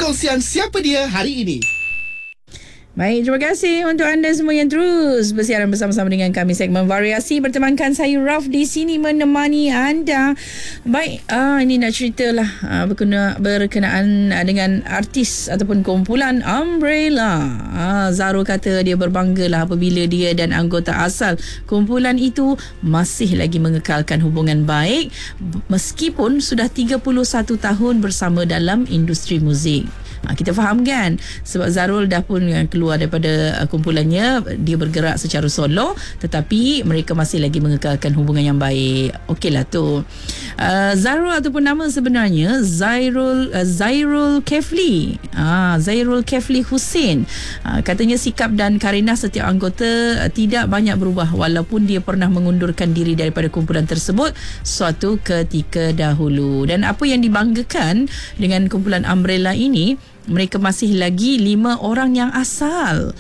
perkongsian Siapa Dia hari ini. Baik, terima kasih untuk anda semua yang terus bersiaran bersama-sama dengan kami segmen variasi. Bertemankan saya Raf di sini menemani anda. Baik, ini nak ceritalah berkenaan dengan artis ataupun kumpulan Umbrella. Zaro kata dia berbanggalah apabila dia dan anggota asal kumpulan itu masih lagi mengekalkan hubungan baik meskipun sudah 31 tahun bersama dalam industri muzik. Kita faham kan, sebab Zarul dah pun keluar daripada kumpulannya, dia bergerak secara solo, tetapi mereka masih lagi mengekalkan hubungan yang baik. Okeylah tu. Zarul ataupun nama sebenarnya Zairul Kefli. Zairul Kefli Hussein. Katanya sikap dan karenah setiap anggota tidak banyak berubah walaupun dia pernah mengundurkan diri daripada kumpulan tersebut suatu ketika dahulu. Dan apa yang dibanggakan dengan kumpulan Umbrella ini, mereka masih lagi 5 orang yang asal.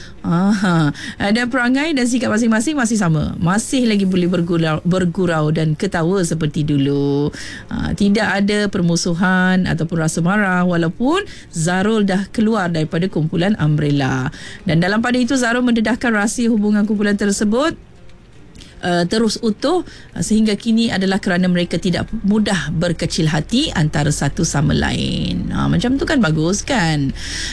Dan perangai dan sikap masing-masing masih sama. Masih lagi boleh bergurau dan ketawa seperti dulu. Tidak ada permusuhan ataupun rasa marah walaupun Zarul dah keluar daripada kumpulan Umbrella. Dan dalam pada itu Zarul mendedahkan rahsia hubungan kumpulan tersebut terus utuh sehingga kini adalah kerana mereka tidak mudah berkecil hati antara satu sama lain. Macam tu kan bagus kan.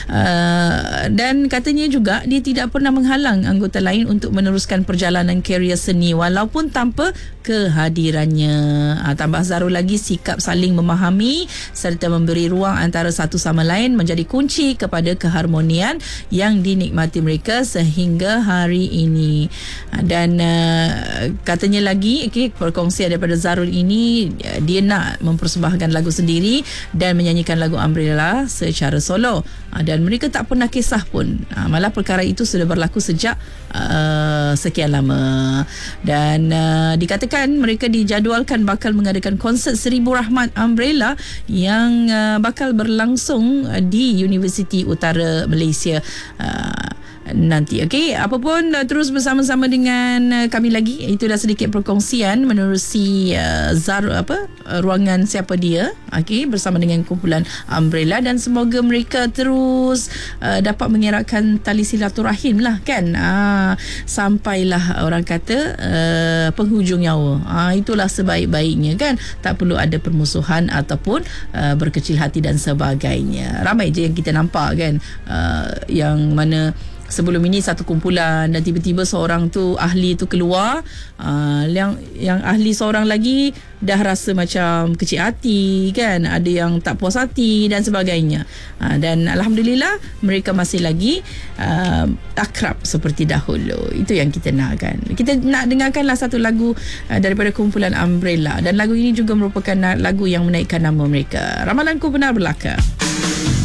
Dan katanya juga dia tidak pernah menghalang anggota lain untuk meneruskan perjalanan karier seni walaupun tanpa kehadirannya. Tambah Zarul lagi, sikap saling memahami serta memberi ruang antara satu sama lain menjadi kunci kepada keharmonian yang dinikmati mereka sehingga hari ini. Dan katanya lagi, perkongsian daripada Zarul ini, dia nak mempersembahkan lagu sendiri dan menyanyikan lagu Umbrella secara solo. Dan mereka tak pernah kisah pun. Malah perkara itu sudah berlaku sejak sekian lama. Dan dikatakan mereka dijadualkan bakal mengadakan konsert Seribu Rahmat Umbrella yang bakal berlangsung di Universiti Utara Malaysia nanti. Okey, apapun terus bersama-sama dengan kami lagi. Itu dah sedikit perkongsian menerusi ruangan Siapa Dia, okey, bersama dengan kumpulan Umbrella, dan semoga mereka terus dapat mengeratkan tali silaturahim lah kan, sampailah orang kata penghujung nyawa. Itulah sebaik-baiknya kan, tak perlu ada permusuhan ataupun berkecil hati dan sebagainya. Ramai je yang kita nampak kan, yang mana sebelum ini satu kumpulan dan tiba-tiba seorang tu ahli tu keluar, yang ahli seorang lagi dah rasa macam kecil hati kan, ada yang tak puas hati dan sebagainya. Dan alhamdulillah mereka masih lagi akrab seperti dahulu. Itu yang kita nak kan. Kita nak dengarkanlah satu lagu daripada kumpulan Umbrella, dan lagu ini juga merupakan lagu yang menaikkan nama mereka. Ramalanku benar berlaka.